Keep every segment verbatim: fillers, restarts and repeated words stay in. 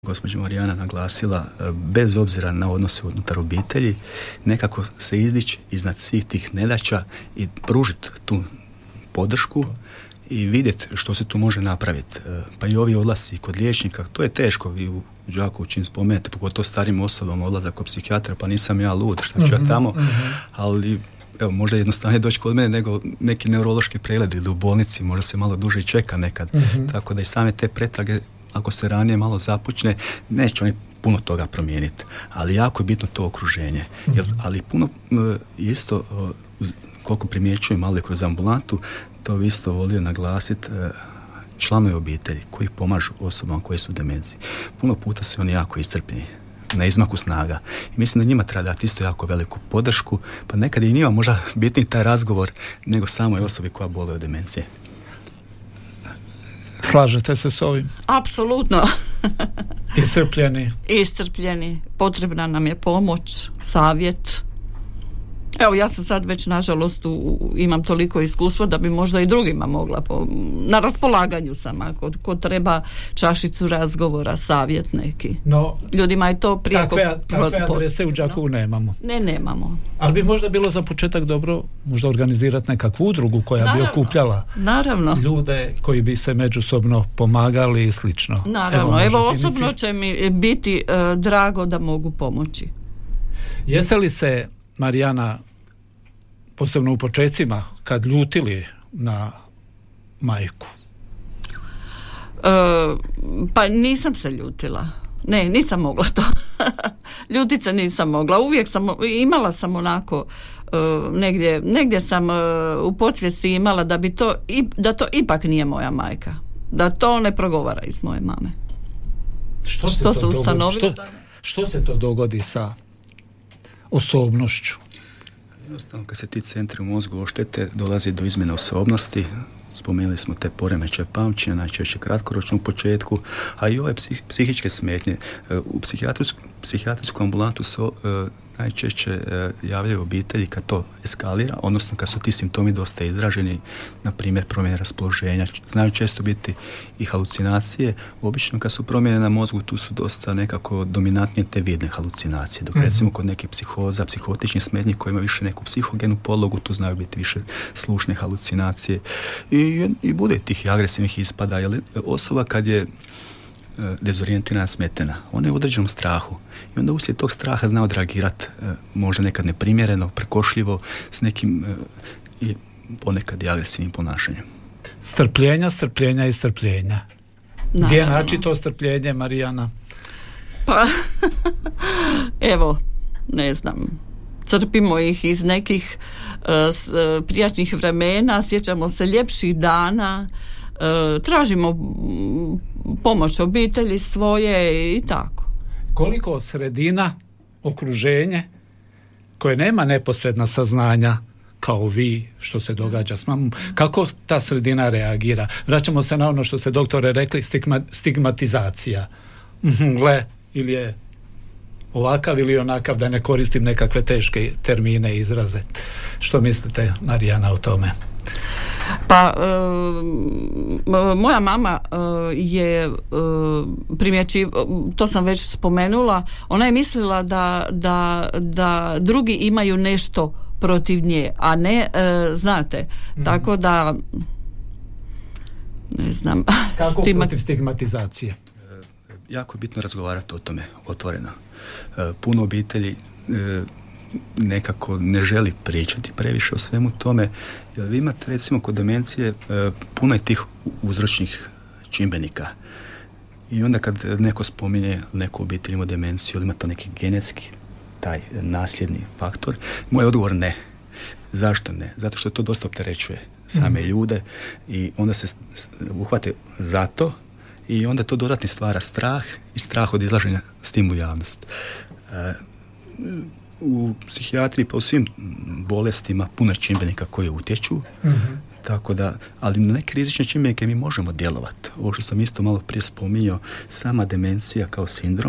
gospođa Marijana naglasila, bez obzira na odnose unutar obitelji, nekako se izdići iznad svih tih nedaća i pružiti tu podršku i vidjeti što se tu može napraviti. Pa i ovi odlasci kod liječnika, to je teško, vi u Đakovu čim spomenete, pogotovo starim osobama odlazak kod psihijatra, pa nisam ja lud, šta ću uh-huh, ja tamo, uh-huh. ali evo, možda jednostavnije doći kod mene nego neki neurološki pregled ili u bolnici, možda se malo duže i čeka nekad, uh-huh. tako da i same te pretrage, ako se ranije malo započne, neće oni puno toga promijeniti, ali jako je bitno to okruženje. Jer, ali puno isto, koliko primjećujem malo i kroz ambulantu, to bi isto volio naglasiti, članovi obitelji koji pomažu osobama koje su u demenciji. Puno puta su oni jako iscrpljeni, na izmaku snaga. I mislim da njima treba dati isto jako veliku podršku, pa nekad i njima možda bitniji taj razgovor nego samoj osobi koja boluje od demencije. Slažete se s ovim? Apsolutno. Iscrpljeni. Iscrpljeni. Potrebna nam je pomoć, savjet. Evo, ja sam sad već, nažalost, u, imam toliko iskustva da bi možda i drugima mogla. Po, na raspolaganju sam, ako ko treba čašicu razgovora, savjet neki. No, ljudima je to prijeko... Takve, takve adrese u Đakovu no? nemamo. Ne, nemamo. Ali bi možda bilo za početak dobro možda organizirati nekakvu udrugu koja naravno, bi okupljala naravno. ljude koji bi se međusobno pomagali i slično. Naravno. Evo, Evo osobno inici... će mi biti uh, drago da mogu pomoći. Jeste li se, Marijana, posebno u počecima, kad ljutili na majku? E, pa nisam se ljutila. Ne, nisam mogla to. Ljutit se nisam mogla. Uvijek sam, imala sam onako, e, negdje, negdje sam e, u podsvijesti imala da bi to, i, da to ipak nije moja majka. Da to ne progovara iz moje mame. Što se, što to se ustanovilo? Što, što se to dogodi sa osobnošću? Jednostavno, kad se ti centri u mozgu oštete, dolazi do izmjene osobnosti. Spomenuli smo te poremećaje pamćenja, najčešće kratkoročno u početku, a i ove psih, psihičke smetnje. U psihijatrijsku, psihijatrijsku ambulantu se uh, najčešće uh, javljaju obitelji kad to eskalira, odnosno kad su ti simptomi dosta izraženi, na primjer promjene raspoloženja. Znaju često biti i halucinacije. Obično kad su promjene na mozgu, tu su dosta nekako dominantnije te vidne halucinacije. Dok mm-hmm. recimo kod nekih psihoza, psihotičnih smetnji koji ima više neku psihogenu podlogu, tu znaju biti više slušne halucinacije. I, i bude tih agresivnih ispada, jer osoba kad je dezorijentirana, smetena, ona je u određenom strahu i onda uslijed tog straha zna odreagirati možda nekad neprimjereno, prekošljivo, s nekim i ponekad i agresivnim ponašanjem. Strpljenja, strpljenja i strpljenja. Naravno. Gdje naći to strpljenje, Marijana? Pa, evo, ne znam, crpimo ih iz nekih uh, prijašnjih vremena, sjećamo se ljepših dana, uh, tražimo pomoć obitelji svoje i tako. Koliko sredina, okruženje koje nema neposredna saznanja kao vi što se događa s mamom, kako ta sredina reagira? Vraćamo se na ono što ste doktore rekli, stigma, stigmatizacija. Gle, ili je ovakav ili onakav, da ne koristim nekakve teške termine i izraze. Što mislite, Marijana, o tome? Pa, e, moja mama e, je e, primjeći, to sam već spomenula, ona je mislila da, da, da drugi imaju nešto protiv nje, a ne, e, znate, mm. tako da ne znam. Kako stigma... protiv stigmatizacije? E, jako je bitno razgovarati o tome otvoreno. E, puno obitelji e, nekako ne želi pričati previše o svemu tome, jer vi imate recimo kod demencije e, puno je tih uzročnih čimbenika i onda kad neko spominje neku obitelj ima demenciju ili ima to neki genetski taj nasljedni faktor, moj odgovor ne. Zašto ne? Zato što to dosta opterećuje same mm-hmm. ljude i onda se uhvate za to i onda to dodatni stvara strah i strah od izlaženja s tim u javnost. E, u psihijatriji po svim bolestima puno čimbenika koji utječu, mm-hmm. tako da, ali na neke rizične čimbenike mi možemo djelovati. Ovo što sam isto malo prije spominjao, sama demencija kao sindrom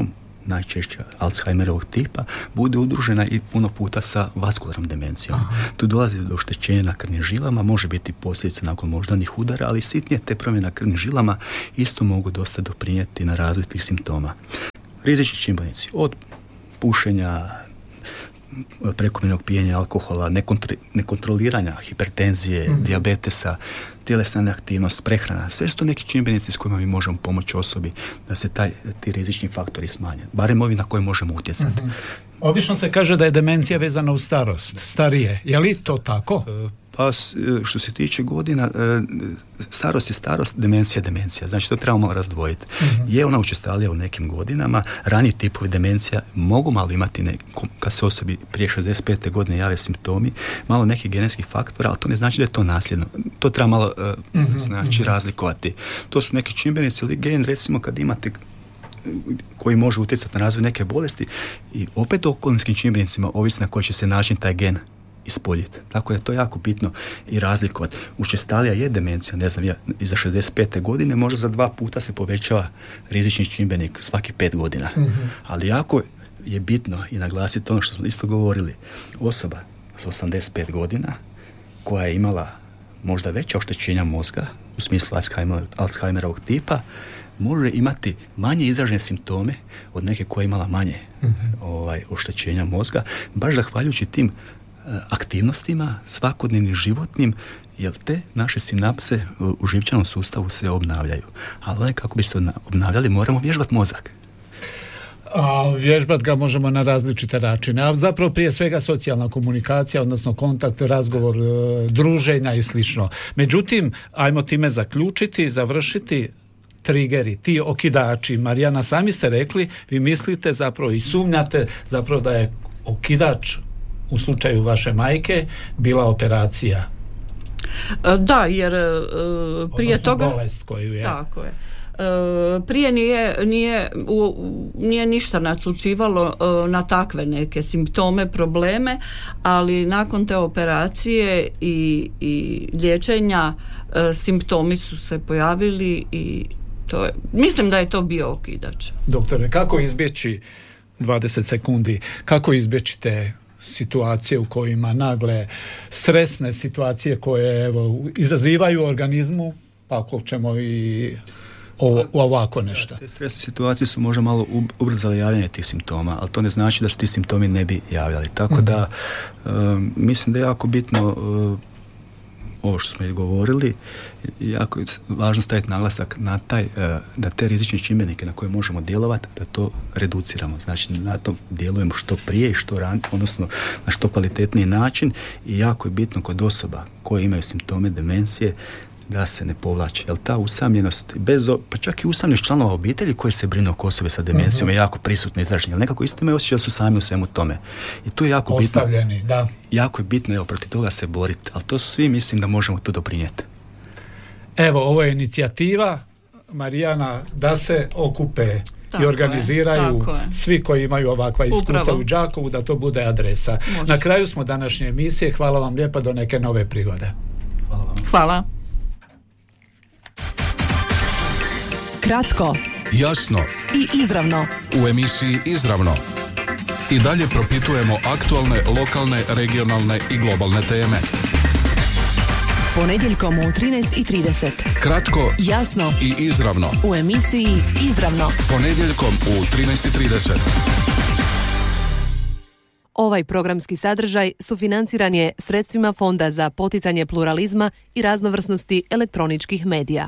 najčešće Alzheimerovog tipa, bude udružena i puno puta sa vaskularnom demencijom. Aha. Tu dolazi do oštećenja na krvnim žilama, može biti posljedica nakon moždanih udara, ali sitnije te promjene na krvnim žilama isto mogu dosta doprinijeti na različitih simptoma. Rizični čimbenici od pušenja, prekomjernog pijenja alkohola, nekontri, nekontroliranja, hipertenzije, mm. dijabetesa, tjelesna neaktivnost, prehrana, sve su to neki čimbenici s kojima mi možemo pomoći osobi da se taj, ti rizični faktori smanje. Barem ovi na koje možemo utjecati. Mm-hmm. Obično se kaže da je demencija vezana uz starost, starije. Je li to tako? Pa što se tiče godina, starost je starost, demencija je demencija. Znači to trebamo malo razdvojiti. Mm-hmm. Je ona učestalija u nekim godinama, raniji tipovi demencija mogu malo imati, ne, kad se osobi prije šezdeset pete godine jave simptomi, malo nekih genetskih faktora, ali to ne znači da je to nasljedno. To treba malo mm-hmm. znači razlikovati. To su neki čimbenici ili gen, recimo kad imate koji može utjecati na razvoj neke bolesti i opet o okolinskim čimbenicima ovisi na koji će se način taj gen ispoljiti. Tako da je to jako bitno i razlikovati. Učestalija je demencija, ne znam, ja, iza šezdeset pete godine možda za dva puta se povećava rizični čimbenik svaki pet godina. Mm-hmm. Ali jako je bitno i naglasiti ono što smo isto govorili. Osoba s osamdeset pet godina koja je imala možda veća oštećenja mozga u smislu Alzheimerovog tipa može imati manje izražene simptome od neke koja je imala manje mm-hmm. ovaj, oštećenja mozga, baš zahvaljujući tim uh, aktivnostima, svakodnevnim životnim, jer te naše sinapse u, u živčanom sustavu se obnavljaju. Ali kako bi se obnavljali, moramo vježbati mozak. A vježbat ga možemo na različite načine, a zapravo prije svega socijalna komunikacija, odnosno kontakt, razgovor, druženja i slično. Međutim, ajmo time zaključiti, završiti. Trigeri, ti okidači, Marijana, sami ste rekli, vi mislite zapravo i sumnjate zapravo da je okidač u slučaju vaše majke bila operacija. Da, jer prije odnosno toga bolest koju je. Tako je. Prije nije, nije, nije ništa naslučivalo na takve neke simptome, probleme, ali nakon te operacije i, i liječenja simptomi su se pojavili i to je, mislim da je to bio okidač. Doktore, kako izbjeći dvadeset sekundi, kako izbjeći te situacije u kojima nagle stresne situacije koje evo, izazivaju u organizmu, pa ako ćemo i o, ovako nešto. Te stresne situacije su možda malo ubrzale javljanje tih simptoma, ali to ne znači da se ti simptomi ne bi javljali. Tako mm-hmm. da um, mislim da je jako bitno uh, ovo što smo i govorili, jako je važno staviti naglasak na taj, da te rizične čimbenike na koje možemo djelovati, da to reduciramo. Znači, na to djelujemo što prije i što ranije, odnosno na što kvalitetniji način i jako je bitno kod osoba koje imaju simptome demencije da se ne povlači. Jer ta usamljenost, bez, pa čak i usamljenost članova obitelji koji se brinu oko osobe sa demencijom uh-huh. je jako prisutno izraženo. Jer nekako isto imaju osjećaj da su sami u svemu tome. I tu je jako ostavljeni, bitno. Da. Jako je bitno, evo, protiv toga se boriti. Ali to su svi, mislim da možemo tu doprinijeti. Evo, ovo je inicijativa, Marijana, da se okupe tako i organiziraju je, svi koji imaju ovakva iskustva Upravo. u Đakovu, da to bude adresa. Može. Na kraju smo današnje emisije. Hvala vam lijepa, do neke nove prigode. Hvala vam. Hvala. Kratko, jasno i izravno. U emisiji Izravno i dalje propitujemo aktualne, lokalne, regionalne i globalne teme. Ponedjeljkom u trinaest i trideset. Kratko, jasno i izravno. U emisiji Izravno. Ponedjeljkom u trinaest i trideset. Ovaj programski sadržaj sufinanciran je sredstvima Fonda za poticanje pluralizma i raznovrsnosti elektroničkih medija.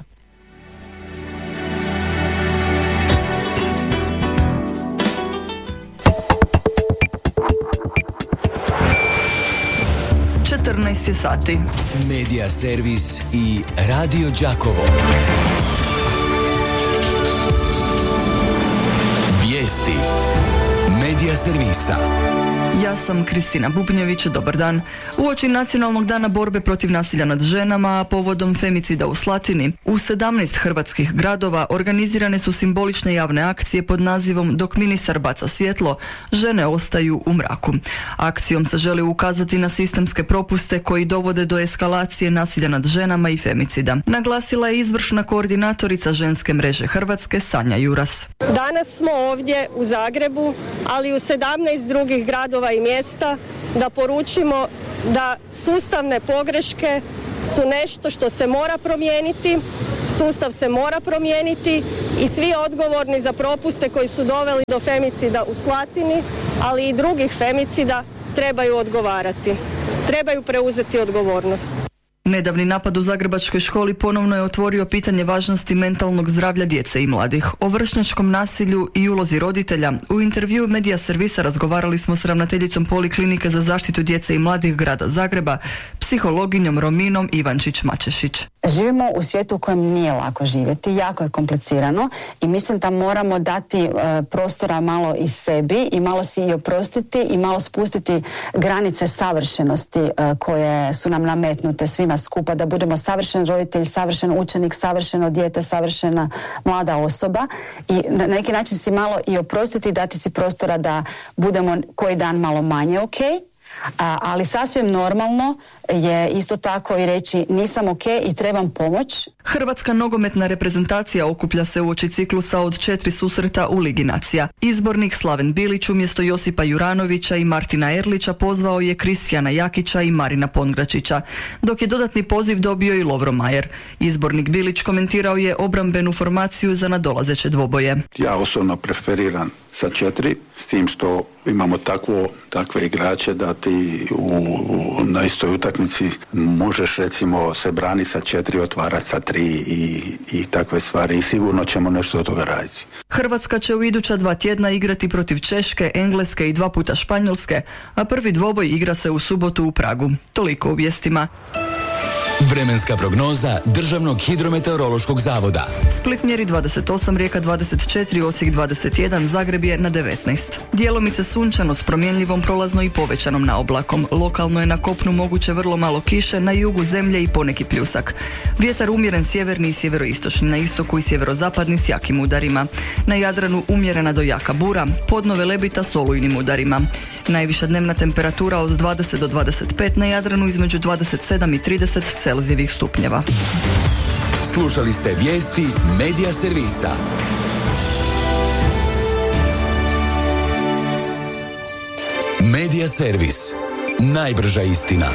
četrnaest sati. Medija servis i Radio Đakovo. Vijesti Medija servisa. Ja sam Kristina Bubnjević, dobar dan. Uoči Nacionalnog dana borbe protiv nasilja nad ženama, a povodom femicida u Slatini, u sedamnaest hrvatskih gradova organizirane su simbolične javne akcije pod nazivom Dok ministar baca svjetlo, žene ostaju u mraku. Akcijom se želi ukazati na sistemske propuste koji dovode do eskalacije nasilja nad ženama i femicida. Naglasila je izvršna koordinatorica ženske mreže Hrvatske Sanja Juras. Danas smo ovdje u Zagrebu, ali i u sedamnaest drugih gradova i mjesta da poručimo da sustavne pogreške su nešto što se mora promijeniti, sustav se mora promijeniti i svi odgovorni za propuste koji su doveli do femicida u Slatini, ali i drugih femicida trebaju odgovarati. Trebaju preuzeti odgovornost. Nedavni napad u zagrebačkoj školi ponovno je otvorio pitanje važnosti mentalnog zdravlja djece i mladih. O vršnjačkom nasilju i ulozi roditelja u intervjuu Medija servisa razgovarali smo s ravnateljicom Poliklinike za zaštitu djece i mladih grada Zagreba, psihologinjom Rominom Ivančić-Mačešić. Živimo u svijetu u kojem nije lako živjeti, jako je komplicirano i mislim da moramo dati e, prostora malo i sebi i malo si i oprostiti i malo spustiti granice savršenosti e, koje su nam nametnute svima skupa, da budemo savršen roditelj, savršen učenik, savršeno dijete, savršena mlada osoba i na neki način si malo i oprostiti i dati si prostora da budemo koji dan malo manje ok. A, ali sasvim normalno je isto tako i reći nisam ok i trebam pomoć. Hrvatska nogometna reprezentacija okuplja se uoči ciklusa od četiri susreta u Ligi nacija. Izbornik Slaven Bilić umjesto Josipa Juranovića i Martina Erlića pozvao je Kristijana Jakića i Marina Pongračića, dok je dodatni poziv dobio i Lovro Majer. Izbornik Bilić komentirao je obrambenu formaciju za nadolazeće dvoboje. Ja osobno preferiram sa četiri, s tim što imamo takvo, takve igrače da ti u, na istoj utakmici možeš recimo se brani sa četiri, otvarati sa tri i, i takve stvari i sigurno ćemo nešto od toga raditi. Hrvatska će u iduća dva tjedna igrati protiv Češke, Engleske i dva puta Španjolske, a prvi dvoboj igra se u subotu u Pragu. Toliko u vijestima. Vremenska prognoza Državnog hidrometeorološkog zavoda. Split mjeri dvadeset osam, Rijeka dvadeset četiri, Osijek dvadeset jedan, Zagreb je na devetnaest. Djelomice sunčano s promjenljivom prolazno i povećanom naoblakom. Lokalno je na kopnu moguće vrlo malo kiše, na jugu zemlje i poneki pljusak. Vjetar umjeren sjeverni i sjeveroistočni, na istoku i sjeverozapadni s jakim udarima. Na Jadranu umjerena do jaka bura, podno Velebita s olujnim udarima. Najviša dnevna temperatura od dvadeset do dvadeset pet, na Jadranu između dvadeset sedam i trideset Celzijevih stupnjeva. Slušali ste vijesti Medija servisa. Medija servis. Najbrža istina.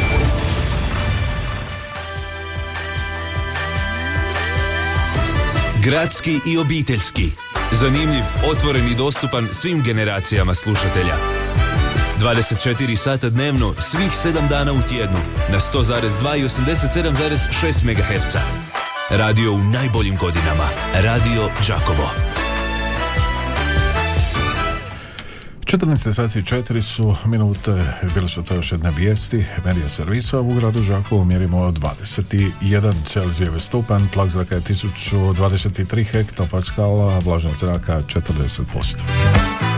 Gradski i obiteljski. Zanimljiv, otvoren i dostupan svim generacijama slušatelja. dvadeset četiri sata dnevno, svih sedam dana u tjednu, na sto zarez dva i osamdeset sedam zarez šest megaherca. Radio u najboljim godinama. Radio Đakovo. četrnaest sati i četiri su minute, bile su to još jedne vijesti Medija servisa. U gradu Đakovu mjerimo dvadeset jedan Celzijev stupanj, tlak zraka je tisuću dvadeset tri hektopaskala, vlažnost zraka četrdeset posto.